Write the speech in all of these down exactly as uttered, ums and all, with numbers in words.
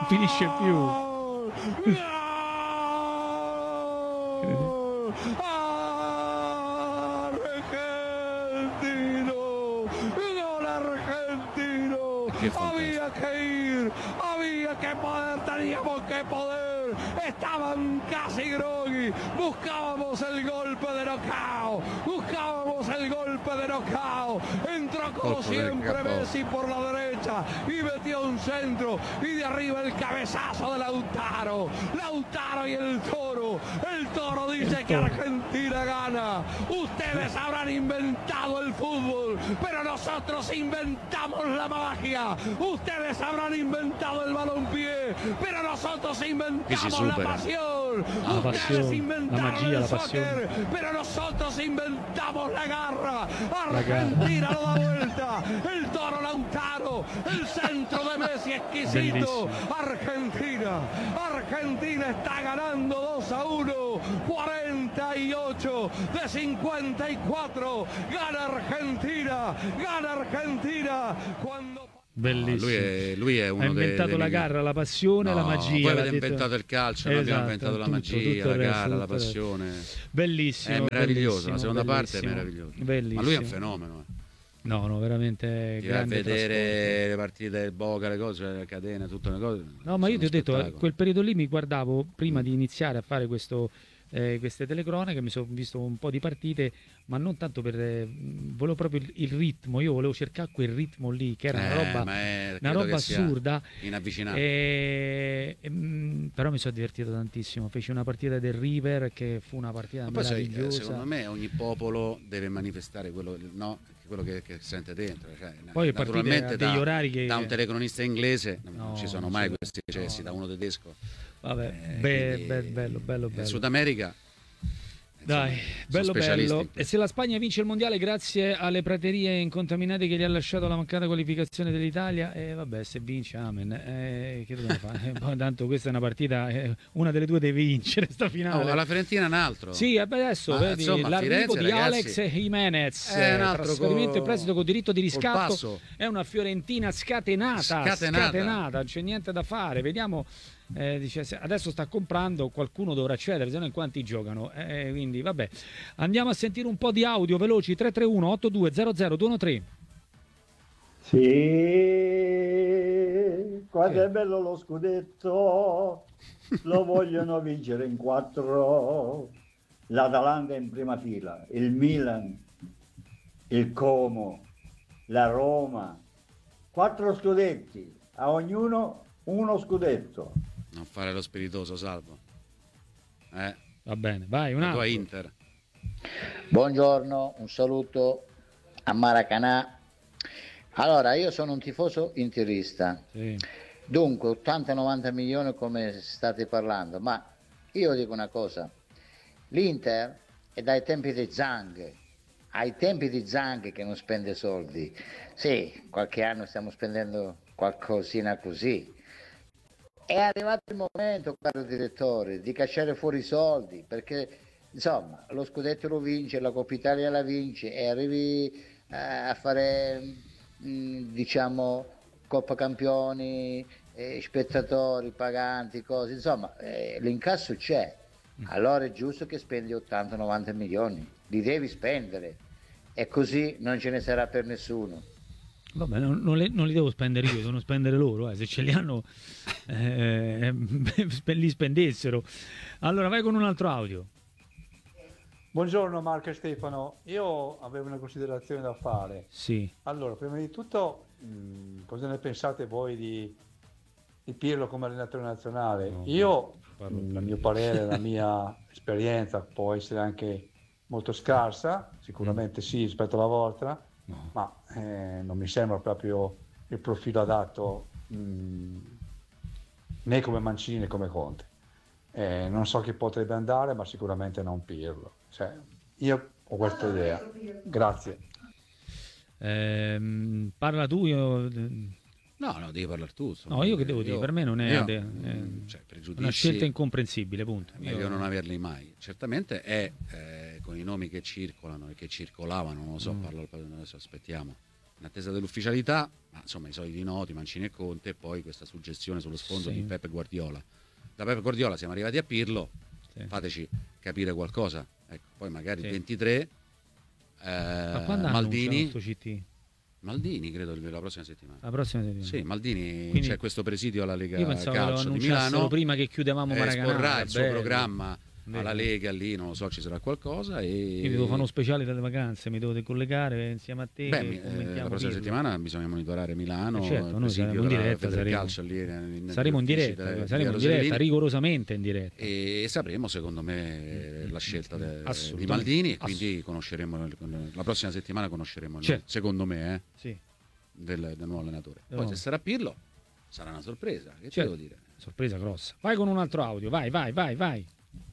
non finisce più. Argentino, gol argentino, había que ir, había que poder, teníamos que poder, estaban casi groggy, buscábamos el golpe de knockout, buscábamos el golpe de knockout, entró como siempre Messi por la derecha y metió un centro y de arriba el cabezazo de Lautaro, Lautaro y el Toro, el Toro dice que Argentina gana, ustedes habrán inventado el fútbol, pero nosotros inventamos la magia, ustedes habrán inventado el balompié, pero nosotros inventamos la pasión, la ustedes pasión, inventaron la magia, el la soccer, pasión. pero nosotros inventamos la garra, Argentina lo da vuelta, el Toro Lautaro, el centro de Messi exquisito, Bellissimo. Argentina, Argentina está ganando dos a uno, cuarenta y ocho de cincuenta y cuatro, gana Argentina, gana Argentina, cuando... Bellissimo. No, lui, è, lui è uno ha inventato dei, dei la migliori. garra, la passione, No, la magia. voi avete detto... inventato il calcio, noi abbiamo Esatto, inventato la tutto, magia, tutto il la resto, gara, tutto la il resto. passione. Bellissimo. È meraviglioso, la bellissimo, seconda parte è bellissimo, meravigliosa. bellissimo. Ma lui è un fenomeno. eh. No, no, veramente Ti vai a grande vedere trasporto. le partite del Boca, le cose, le catene, tutte le cose. No, ma io ti ho detto, spettacolo. quel periodo lì mi guardavo prima di iniziare a fare questo, eh, queste telecronache, mi sono visto un po' di partite, ma non tanto per... eh, volevo proprio il, il ritmo, io volevo cercare quel ritmo lì, che era una Eh, roba, ma è- una credo roba che sia assurda. inavvicinabile. E, e, mm, però mi sono divertito tantissimo. Feci una partita del River che fu una partita Ma poi sai, eh, meravigliosa. secondo me ogni popolo deve manifestare quello, no, quello che, che sente dentro. Cioè, Poi partite naturalmente a degli da, orari che- da un telecronista inglese non No, ci sono non mai ci- questi eccessi, no. da uno tedesco. Vabbè, Eh, be- quindi, be- bello, bello, eh, bello. Sud America. Dai, insomma, sono bello specialisti bello. in E questo. se la Spagna vince il mondiale grazie alle praterie incontaminate che gli ha lasciato la mancata qualificazione dell'Italia, e eh, vabbè, se vince, amen. Eh, che dobbiamo fare? Eh, poi tanto questa è una partita, eh, una delle due deve vincere sta finale. Oh, alla Fiorentina un altro. Sì, eh, beh, adesso Ma, vedi insomma, l'arrivo Firenze, di ragazzi, Alex Jimenez, è un eh, altro trasferimento co- in prestito con diritto di col riscatto, passo. è una Fiorentina scatenata, Scatenata. scatenata, non c'è niente da fare, vediamo. Eh, dice, se adesso sta comprando, qualcuno dovrà cedere, se no in quanti giocano, eh, quindi vabbè, andiamo a sentire un po' di audio veloci. Tre tre uno otto due zero zero due uno tre. Sì, quando Sì. è bello lo scudetto, lo vogliono vincere in quattro. L'Atalanta in prima fila, il Milan, il Como, la Roma, quattro scudetti, a ognuno uno scudetto. Non fare lo spiritoso, Salvo. Eh, Va bene, vai, un la tua altro. Inter. Buongiorno, un saluto a Maracanã. Allora, io sono un tifoso interista, Sì. dunque ottanta novanta milioni come state parlando, ma io dico una cosa, l'Inter è dai tempi di Zhang, ai tempi di Zhang che non spende soldi. Sì, qualche anno stiamo spendendo qualcosina così. È arrivato il momento, caro direttore, di cacciare fuori i soldi, perché insomma lo scudetto lo vince, la Coppa Italia la vince e arrivi eh, a fare mh, diciamo Coppa Campioni, eh, spettatori, paganti, cose, insomma eh, l'incasso c'è, allora è giusto che spendi ottanta novanta milioni, li devi spendere e così non ce ne sarà per nessuno. Vabbè, non, non le- non li devo spendere io, devono spendere loro, eh. Se ce li hanno eh, spe- li spendessero. Allora vai con un altro audio. Buongiorno Marco e Stefano, io avevo una considerazione da fare. Sì. Allora, prima di tutto, mh, cosa ne pensate voi di, di Pirlo come allenatore nazionale? No, Io, parlo mh, più. a mio parere, la mia esperienza può essere anche molto scarsa, sicuramente sì rispetto alla vostra, No. ma eh, non mi sembra proprio il profilo adatto mh, né come Mancini né come Conte. Eh, non so chi potrebbe andare, ma sicuramente non Pirlo. Cioè, io ho questa idea. Grazie. Ehm, parla tu, io... No, no, devi parlare tu. insomma. No, io che devo dire? Per me non è, io, è mm, cioè, pregiudizi, una scelta incomprensibile, punto. è meglio Io- non averli mai. Certamente è eh, con i nomi che circolano e che circolavano, non lo so, Mm. parlo, adesso aspettiamo. in attesa dell'ufficialità, ma insomma i soliti noti, Mancini e Conte, e poi questa suggestione sullo sfondo Sì. di Pep Guardiola. Da Pep Guardiola siamo arrivati a Pirlo, Sì. fateci capire qualcosa, ecco, poi magari Sì. il ventitré eh, Ma quando Maldini, sto C T? Maldini credo la prossima settimana. La prossima settimana. Sì, Maldini, Quindi- c'è questo presidio alla Lega Io pensavo che lo Calcio di annunciassero Milano, prima che chiudevamo eh, Maracanã. esporrà il suo bello. programma Bello. alla Lega, lì non lo so, ci sarà qualcosa e Io devo fare uno speciale delle vacanze, mi devo decollegare insieme a te. Beh, che mi- eh, commentiamo la prossima Pirlo. settimana bisogna monitorare Milano, Eh certo, il noi presidio saremo in della diretta, Federcalcio saremo. lì, eh, in- Saremo in negli uffici diretta, della- saremo in della diretta, Rosellini, rigorosamente in diretta. e sapremo secondo me la scelta de- di Assolutamente. Maldini e quindi conosceremo la prossima settimana conosceremo il- Certo. secondo me eh, Sì, del, del nuovo allenatore. Del Poi nuovo. se sarà Pirlo sarà una sorpresa, che ti Certo. devo dire? sorpresa grossa. Vai con un altro audio, vai, vai, vai, vai.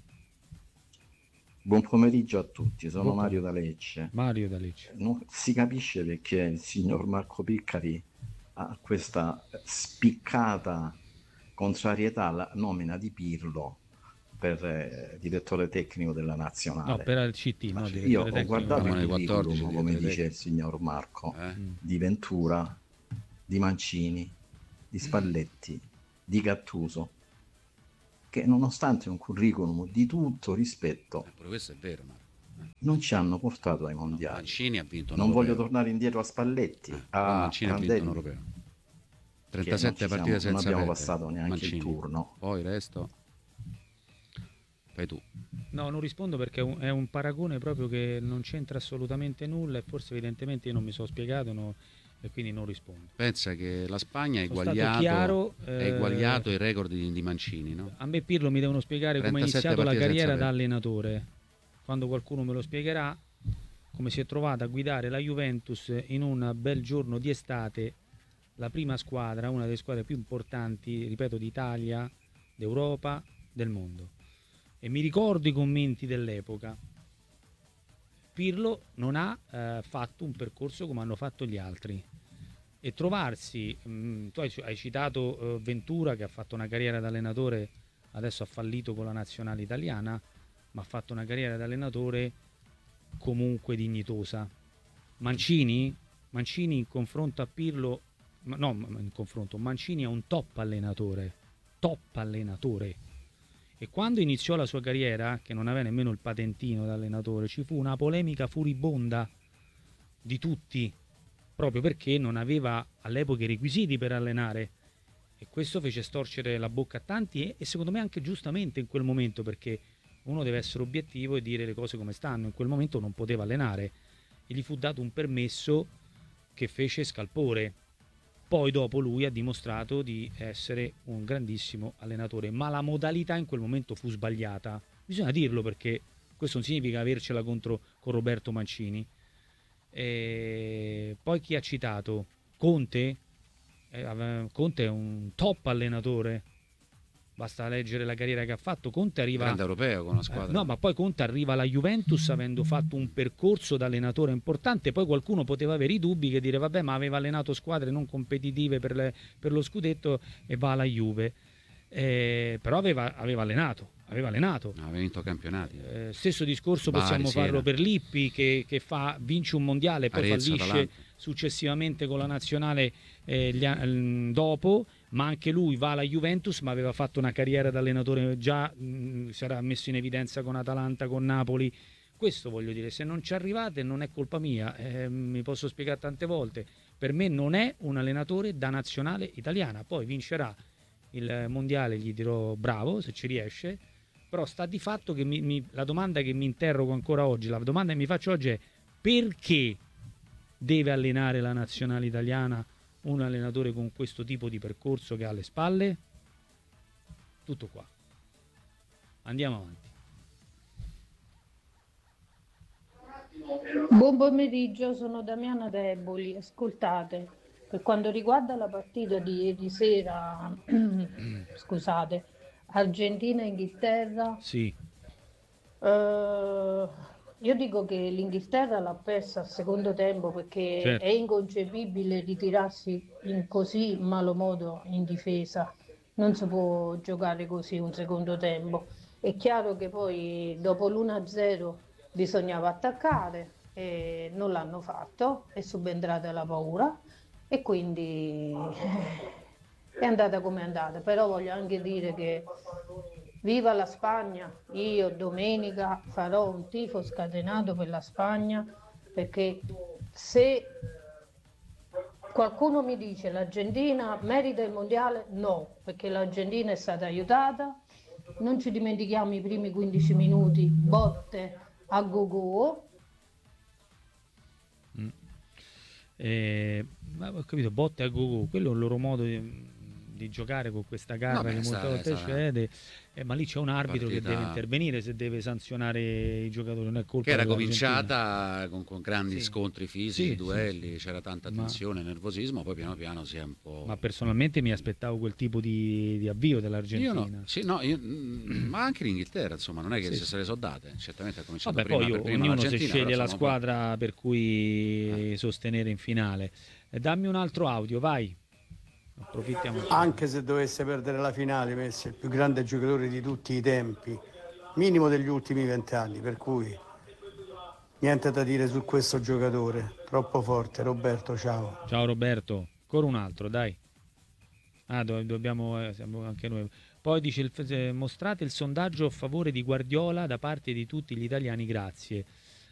Buon pomeriggio a tutti, sono Buon Mario da Lecce. Mario da Lecce. Non si capisce perché il signor Marco Piccari ha questa spiccata contrarietà alla nomina di Pirlo per eh, direttore tecnico della nazionale. No, per il C T, no, Ma direttore io ho tecnico. guardato Siamo il nei quattordici curriculum, come direttori dice il signor Marco, Eh? di Ventura, di Mancini, di Spalletti, di Gattuso, che nonostante un curriculum di tutto rispetto Eh, pure questo è vero, Marco. non ci hanno portato ai mondiali. Mancini ha vinto un Non voglio europeo. tornare indietro a Spalletti, Eh, però a Mancini ha vinto un Prandelli, europeo. che non, trentasette ci partite siamo- non senza abbiamo perdere. passato neanche Mancini. il turno. Poi il resto fai tu. No, non rispondo perché è un, è un paragone proprio che non c'entra assolutamente nulla e forse evidentemente io non mi sono spiegato no, e quindi non rispondo. Pensa che la Spagna ha Sono stato eguagliato, chiaro, ha eh, eguagliato i record di, di Mancini, no? A me Pirlo mi devono spiegare come ha trentasette iniziato la partite carriera senza da allenatore. Quando qualcuno me lo spiegherà, come si è trovato a guidare la Juventus in un bel giorno di estate, la prima squadra, una delle squadre più importanti, ripeto, d'Italia, d'Europa, del mondo. E mi ricordo i commenti dell'epoca. Pirlo non ha eh, fatto un percorso come hanno fatto gli altri. E trovarsi, mh, tu hai, hai citato eh, Ventura che ha fatto una carriera da allenatore, adesso ha fallito con la nazionale italiana, ma ha fatto una carriera da allenatore comunque dignitosa. Mancini, Mancini in confronto a Pirlo, ma no, ma in confronto, Mancini è un top allenatore, top allenatore. E quando iniziò la sua carriera, che non aveva nemmeno il patentino da allenatore, ci fu una polemica furibonda di tutti, proprio perché non aveva all'epoca i requisiti per allenare. E questo fece storcere la bocca a tanti e, e secondo me anche giustamente in quel momento, perché uno deve essere obiettivo e dire le cose come stanno. In quel momento non poteva allenare e gli fu dato un permesso che fece scalpore. Poi dopo lui ha dimostrato di essere un grandissimo allenatore, ma la modalità in quel momento fu sbagliata. Bisogna dirlo perché questo non significa avercela contro con Roberto Mancini. E poi chi ha citato? Conte? Eh, Conte è un top allenatore. Basta leggere la carriera che ha fatto. Conte arriva Grande europeo con la eh, squadra. no, ma poi Conte arriva alla Juventus avendo fatto un percorso da allenatore importante. Poi qualcuno poteva avere i dubbi che dire vabbè, ma aveva allenato squadre non competitive per, le, per lo scudetto e va alla Juve. Eh, però aveva, aveva allenato, aveva allenato. No, aveva vinto campionati. Eh, stesso discorso Bari, possiamo Siena. farlo per Lippi che, che fa, vince un mondiale, poi Arezzo, fallisce Atalanta. successivamente con la nazionale eh, gli a- mm, dopo, ma anche lui va alla Juventus, ma aveva fatto una carriera da allenatore già, mh, si era messo in evidenza con Atalanta, con Napoli. Questo voglio dire, se non ci arrivate non è colpa mia, eh, mi posso spiegare tante volte, per me non è un allenatore da nazionale italiana, poi vincerà il mondiale, gli dirò bravo se ci riesce, però sta di fatto che mi, mi- la domanda che mi interrogo ancora oggi, la domanda che mi faccio oggi è perché deve allenare la nazionale italiana un allenatore con questo tipo di percorso che ha alle spalle? Tutto qua. Andiamo avanti. Buon pomeriggio, sono Damiana Deboli. Ascoltate, per quanto riguarda la partita di ieri sera, scusate, Argentina-Inghilterra, Sì, eh, io dico che l'Inghilterra l'ha persa al secondo tempo perché Certo. è inconcepibile ritirarsi in così malo modo in difesa. Non si può giocare così un secondo tempo. È chiaro che poi dopo l'uno a zero bisognava attaccare, e non l'hanno fatto, è subentrata la paura e quindi è andata come è andata. Però voglio anche dire che viva la Spagna, io domenica farò un tifo scatenato per la Spagna, perché se qualcuno mi dice l'Argentina merita il mondiale, no, perché l'Argentina è stata aiutata, non ci dimentichiamo i primi quindici minuti, botte a go-go. Mm. Eh, ma ho capito, botte a go-go, quello è il loro modo di, di giocare con questa garra Vabbè, che molte sta- volte sta- cede, eh, ma lì c'è un arbitro che partita- deve intervenire se deve sanzionare i giocatori, non è colpa Che era dell'Argentina. cominciata con, con grandi Sì. scontri fisici, Sì, duelli, sì, sì. c'era tanta Ma- tensione, nervosismo, poi piano piano si è un po'... Ma personalmente mi aspettavo quel tipo di, di avvio Io dell'Argentina. no, sì, no, io- mm, ma anche l'Inghilterra, insomma, non è che Sì, se sì. se le so date, certamente ha cominciato Vabbè, prima, poi per io- prima ognuno si l'Argentina, sceglie però la insomma, poi- squadra per cui sostenere in finale. Eh, dammi un altro audio, vai. Approfittiamo. Anche se dovesse perdere la finale, Messi è il più grande giocatore di tutti i tempi, minimo degli ultimi vent'anni, per cui niente da dire su questo giocatore, troppo forte. Roberto, ciao. Ciao Roberto, ancora un altro, dai. Ah, do- dobbiamo, eh, siamo anche noi. Poi dice, il, eh, mostrate il sondaggio a favore di Guardiola da parte di tutti gli italiani, grazie.